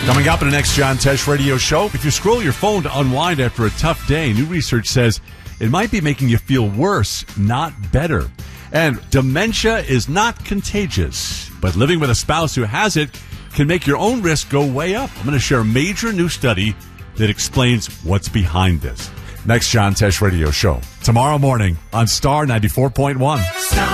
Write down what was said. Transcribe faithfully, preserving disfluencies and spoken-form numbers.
Coming up in the next John Tesh radio show, if you scroll your phone to unwind after a tough day, new research says it might be making you feel worse, not better. And dementia is not contagious, but living with a spouse who has it can make your own risk go way up. I'm going to share a major new study that explains what's behind this. Next John Tesh radio show, tomorrow morning on Star ninety-four point one.